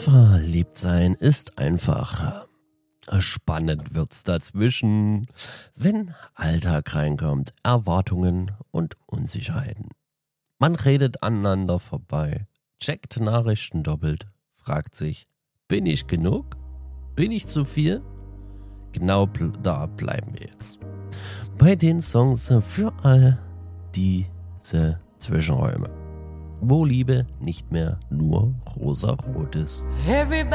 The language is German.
Verliebtsein ist einfach spannend wird's dazwischen, wenn Alltag reinkommt, Erwartungen und Unsicherheiten. Man redet aneinander vorbei, checkt Nachrichten doppelt, fragt sich, bin ich genug? Bin ich zu viel? Genau da bleiben wir jetzt. Bei den Songs für all diese Zwischenräume, wo Liebe nicht mehr nur rosa-rot ist. Everybody